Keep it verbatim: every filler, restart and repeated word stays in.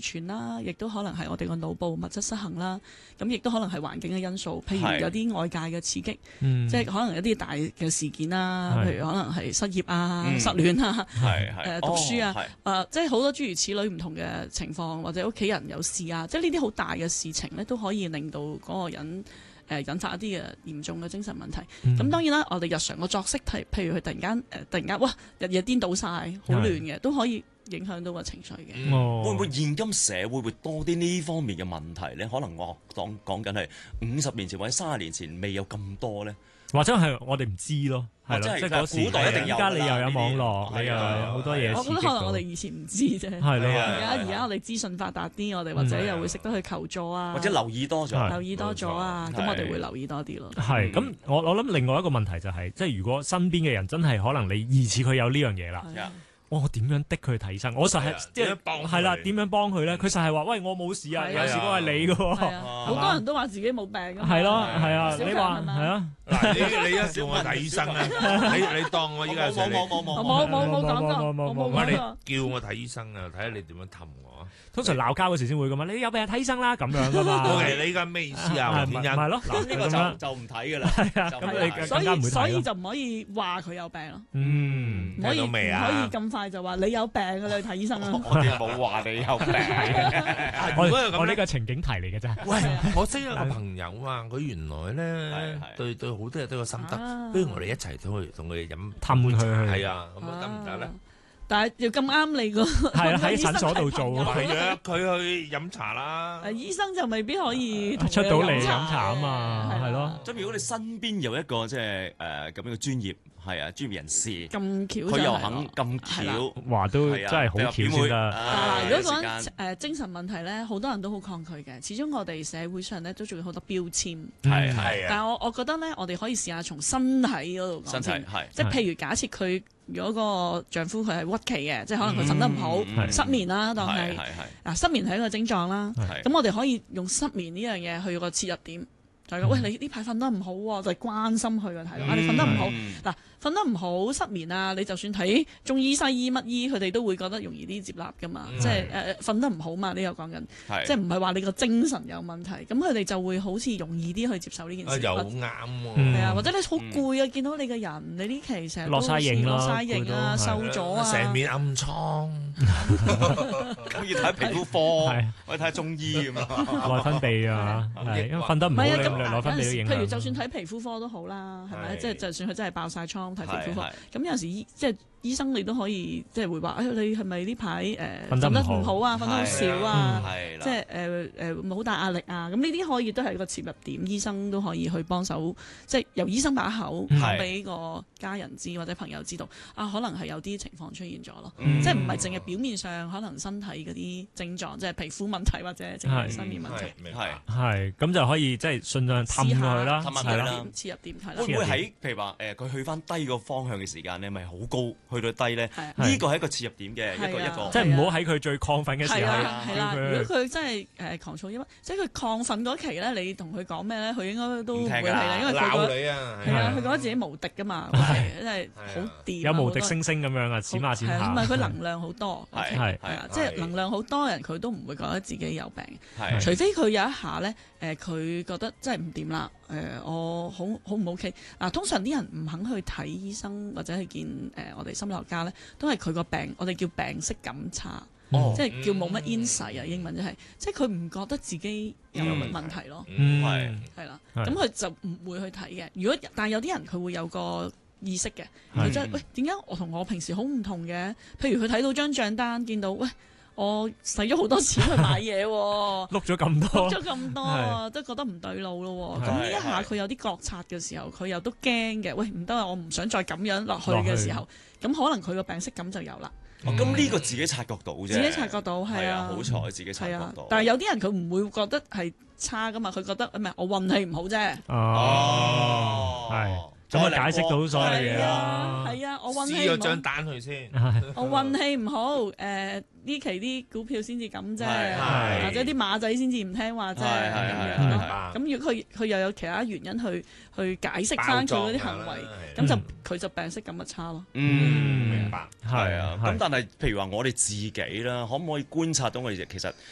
傳啦，亦都可能係我哋個腦部物質失衡啦，咁亦都可能係環境嘅因素，譬如有啲外界嘅刺激， 嗯、 即係可能一啲大嘅事件啦， 係譬如可能係失業啊、 嗯、 失戀啊、 係係誒讀書啊， 哦誒即係好多諸如此類唔同嘅情況，或者屋企人有事啊，即係呢啲好大嘅事情咧，都可以令到嗰個人。誒、呃、引發一啲嘅嚴重嘅精神問題，咁、嗯、當然啦，我哋日常嘅作息係，譬如佢突然間誒、呃、突然間哇日夜顛倒晒，好亂嘅，都可以影響到個情緒嘅、 嗯哦。會唔會現今社會會多啲呢方面嘅問題咧？可能我講講緊係五十年前或者三十年前未有咁多咧， 或者係我哋唔知咯。係咯，即係嗰時， 古代一定有。 而家你又有網絡，你又有好多嘢。 我覺得可能我哋以前唔知啫。 係咯。 而家而家我哋資訊發達啲，我哋或者又會識得去求助啊， 或者留意多咗， 留意多咗啊，咁我哋會留意多啲咯。 係咁，我我諗另外一個問題就係，即係如果身邊嘅人真係可能你疑似佢有呢樣嘢啦。哇！我點樣的佢去睇醫生？我實係即係係啦，點樣幫佢咧？佢實係話：喂，我冇事啊，有事都係你嘅喎。 好多人都話自己冇病㗎。 係咯，係啊，你話係啊？ 嗱，你你一叫我睇醫生咧，你你當我依家冇冇冇冇冇冇冇講過，冇冇我你叫我睇醫生啊，睇下你點樣氹我。 通常鬧交嗰時先會㗎嘛，你有病睇醫生啦咁樣㗎嘛。 O K，你依家咩意思啊？ 唔係咯， 嗱呢個就就唔睇㗎啦。 係啊，咁你所以所以就就唔可以話佢有病咯。 嗯， 唔可以唔可以啊？ 咁快就話你有病㗎，你去睇醫生啦。 我哋冇話你有病。 我我呢個情景題嚟嘅啫。 喂，我識一個朋友啊，佢原來咧對對好多嘢都有心得，不如我哋一齊同佢同佢飲氹佢去。 係啊，咁樣得唔得咧？ 但係要咁啱你個係啦，喺診所度做， 約佢去飲茶啦。 誒，醫生就未必可以出到嚟飲茶啊嘛，係咯。 咁如果你身邊有一個即係誒咁樣嘅專業係啊專業人士， 咁巧， 佢又肯咁巧， 話都真係好巧先得。 嗱，如果講誒精神問題咧，好多人都好抗拒嘅。始終我哋社會上咧都仲有好多標籤， 係係。 但係我我覺得咧，我哋可以試下從身體嗰度講先， 身體係即係譬如假設佢。如果個丈夫佢係鬱期嘅，即係可能佢瞓得唔好，嗯、失眠啦，當係嗱失眠係一個症狀啦。咁我哋可以用失眠呢樣嘢去個切入點，就係、是、講喂，你呢排瞓得唔好喎，就係、是、關心佢嘅睇法。你瞓得唔好嗱。瞓得唔好失眠啊！你就算睇中醫西醫乜醫，佢哋都會覺得容易啲接納噶嘛。即係誒瞓得唔好嘛？呢個講緊，即係唔係話你個精神有問題，咁佢哋就會好似容易啲去接受呢件事。 又啱喎， 係啊，或者你好攰啊，見到你個人，你呢期成日落晒型落晒型啊，瘦咗啊， 成面暗瘡， 咁要睇皮膚科，或者睇中醫咁啊， 內分泌啊，係因為瞓得唔好咧，內分泌都影響。 譬如就算睇皮膚科都好啦，係咪？即係就算佢真係爆晒瘡。睇皮膚科，咁有陣時醫即係醫生，你都可以即係會話，哎，你係咪呢排誒瞓得唔好啊？瞓得好少啊？即係誒誒好大壓力啊？咁呢啲可以都係一個切入點，醫生都可以去幫手，即係由醫生把口講俾個家人知或者朋友知道，啊，可能係有啲情況出現咗咯，即係唔係淨係表面上可能身體嗰啲症狀，即係皮膚問題或者淨係心理問題， 係係咁就可以即係盡量氹佢啦， 係啦， 切入點係啦。 會唔會喺譬如話誒佢去翻低個方向嘅時間咧，咪好高去到低咧？呢個係一個切入點嘅一個一個， 即係唔好喺佢最亢奮嘅時候。 係啦，如果佢真係誒狂躁抑鬱，即係佢亢奮嗰期咧，你同佢講咩咧，佢應該都唔會係啦，因為佢覺得係啊，佢覺得自己無敵噶嘛，真係好掂， 有無敵星星咁樣啊，閃下閃下。 唔係佢能量好多， 係係啊，即係能量好多人佢都唔會覺得自己有病，除非佢有一下咧誒，佢覺得真係唔掂啦。誒、呃，我好好唔 OK 嗱，通常啲人唔肯去睇醫生或者去見誒、呃、我哋心理學家咧，都係佢個病，我哋叫病識感差，哦、即係叫冇乜 insight 啊，英文就係、是，即係佢唔覺得自己有問題咯，係係啦，咁佢就唔會去睇嘅。如果但係有啲人佢會有個意識嘅，佢即係喂，點解我同我平時好唔同嘅？譬如佢睇到張帳單，見到喂。我使咗好多錢去買嘢喎， 碌咗咁多， 碌咗咁多，都覺得唔對路咯。咁呢一下佢有啲覺察嘅時候，佢又都驚嘅。喂，唔得啊！我唔想再咁樣落去嘅時候，咁可能佢個病識感就有啦。 咁呢個自己察覺到啫， 自己察覺到係啊， 好彩自己察覺到。 但係有啲人佢唔會覺得係差噶嘛，佢覺得唔係我運氣唔好啫。 哦，係。咁啊，解釋到所有嘢啦。 係啊，我運氣唔好。 撕咗張單去先。 我運氣唔好，誒呢期啲股票先至咁啫，或者啲馬仔先至唔聽話啫，咁樣咯。咁如果佢佢又有其他原因去去解釋翻佢嗰啲行為，咁就佢就病識咁嘅差咯。 嗯，明白。係啊。咁但係譬如話我哋自己啦，可唔可以觀察到我哋其實